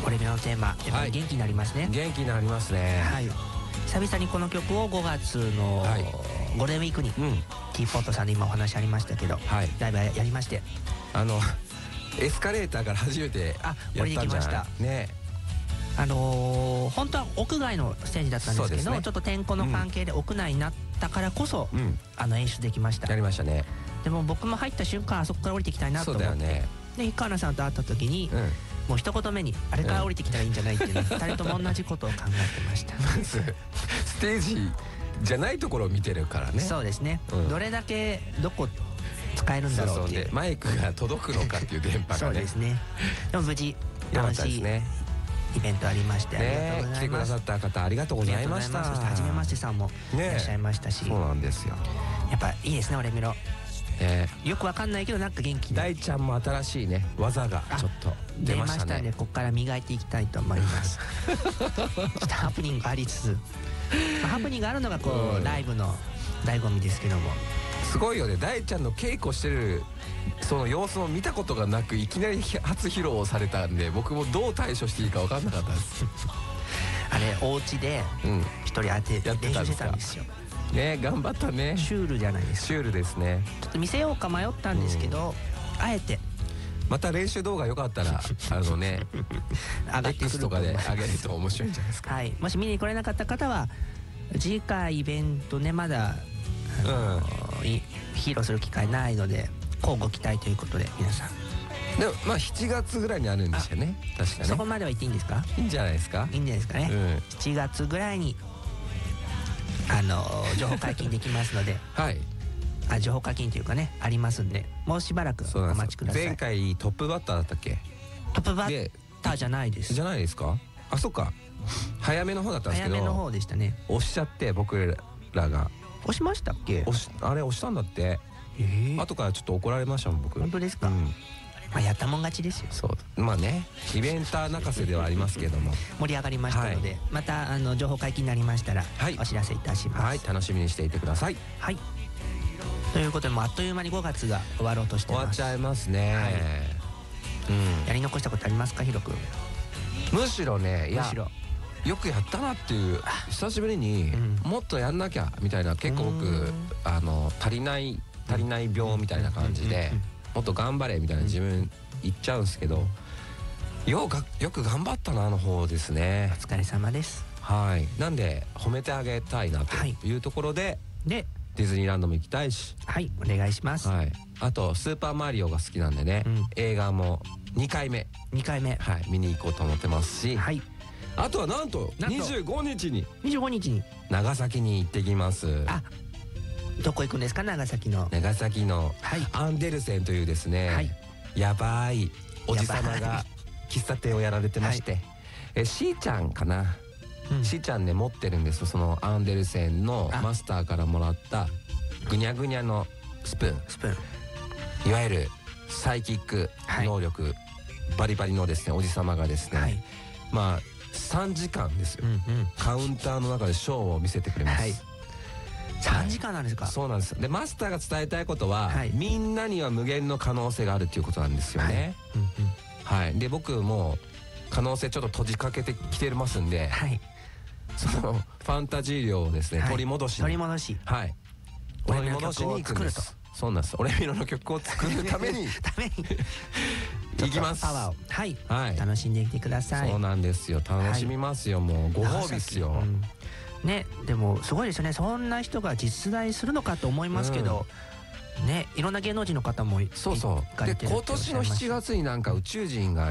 これのテーマやっぱり元気になりますね。 元気になりますね。 はい。久々にこの曲を5月のゴールデンウィークにティーポットさんで今お話ありましたけど、ライブやりまして、 エスカレーターから初めてやったんじゃないね。 本当は屋外のステージだったんですけど、ちょっと天候の関係で屋内になったからこそ演出できました。 やりましたね。 でも僕も入った瞬間あそこから降りてきたいなと思って、で氷川さんと会った時にもう一言目にあれから降りてきたらいいんじゃないっていうのを2人とも同じことを考えてました。 まずステージじゃないところを見てるからね。 そうですね、どれだけどこ使えるんだろうっていう、 マイクが届くのかっていう電波がね。 そうですね。でも無事楽しいイベントありまして、ありがとうございます。 来てくださった方ありがとうございました。 そしてはじめましてさんもいらっしゃいましたし、 そうなんですよ。 やっぱいいですね、俺みろ。よくわかんないけどなんか元気に。大ちゃんも新しいね技がちょっと出ましたね。 ここから磨いていきたいと思います。ちょっとハプニングありつつ、ハプニングあるのがこうライブの醍醐味ですけども、 すごいよね。大ちゃんの稽古してるその様子を見たことがなく、いきなり初披露されたんで、僕もどう対処していいか分かんなかったです。 あれお家で一人当て練習してたんですよね。頑張ったね。 シュールじゃないですか。 シュールですね。 ちょっと見せようか迷ったんですけど、あえてまた練習動画よかったらX とかで上げると面白いんじゃないですか。 はい、もし見に来れなかった方は次回イベントね、まだ披露する機会ないので乞うご期待ということで、皆さん。 でもまあ7月ぐらいにあるんですよね、確かね。 そこまでは言っていいんですか？ いいんじゃないですか。 いいんじゃないですかね。7月ぐらいに情報解禁できますので、情報解禁というかね、ありますんで、もうしばらくお待ちください。 前回トップバッターだったっけ？ トップバッターじゃないです。 じゃないですか？あ、そっか。早めの方だったんですけど、 早めの方でしたね。 押しちゃって僕らが。 押しましたっけ？ あれ押したんだって。後からちょっと怒られましたもん、僕。 本当ですか？やったもん勝ちですよ。 そう、まあね、イベンター泣かせではありますけども盛り上がりましたので、また情報解禁になりましたらお知らせいたします。 はい、楽しみにしていてください。 はい、ということで、もうあっという間に5月が終わろうとしてます。 終わっちゃいますね。 やり残したことありますか、ヒロ君？ むしろね、いやよくやったなっていう、久しぶりにもっとやんなきゃみたいな、結構僕足りない病みたいな感じで、もっと頑張れみたいな自分言っちゃうんですけど、よく頑張ったなの方ですね。 お疲れ様です。 はい、なんで褒めてあげたいなというところで、ディズニーランドも行きたいし、 お願いします。 あとスーパーマリオが好きなんでね、映画も2回目見に行こうと思ってますし、あとはなんと25日に長崎に行ってきます。 どこ行くんですか？長崎のアンデルセンというですね、やばいおじさまが喫茶店をやられてまして、しーちゃんかな、しーちゃんね持ってるんですよ。そのアンデルセンのマスターからもらったぐにゃぐにゃのスプーン、いわゆるサイキック能力バリバリのですねおじさまがですね、まあ3時間ですよ、カウンターの中でショーを見せてくれます。3時間なんですか？ そうなんです。でマスターが伝えたいことは、みんなには無限の可能性があるっていうことなんですよね。で僕も可能性ちょっと閉じかけてきてますんで、そのファンタジー量をですね取り戻しに行くんです。そうなんです。俺みろの曲を作るために行きます。 パワーを楽しんできてください。 そうなんですよ。楽しみますよ。もうご褒美っすよ。 ね、でもすごいですよね。そんな人が実在するのかと思いますけど、ね、いろんな芸能人の方もそうそう。で今年の7月になんか宇宙人が